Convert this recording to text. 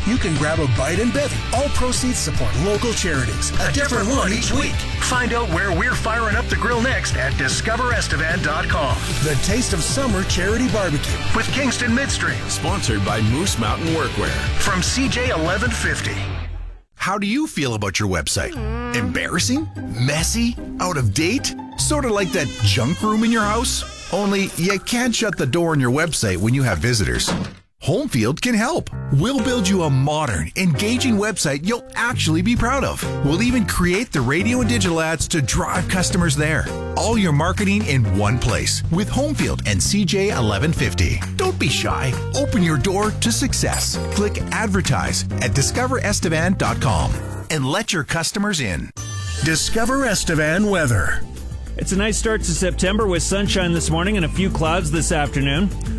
you can grab a bite and bevy. All proceeds support local charities. A different one each week. Find out where we're firing up the grill next at discoverestevan.com. The taste of summer charity barbecue with Kingston Midstream. Sponsored by Moose Mountain Workwear. From CJ 1150. How do you feel about your website? Embarrassing? Messy? Out of date? Sort of like that junk room in your house? Only you can't shut the door on your website when you have visitors. Homefield can help. We'll build you a modern, engaging website you'll actually be proud of. We'll even create the radio and digital ads to drive customers there. All your marketing in one place with Homefield and CJ 1150. Don't be shy. Open your door to success. Click advertise at discoverestevan.com and let your customers in. Discover Estevan weather. It's a nice start to September with sunshine this morning and a few clouds this afternoon.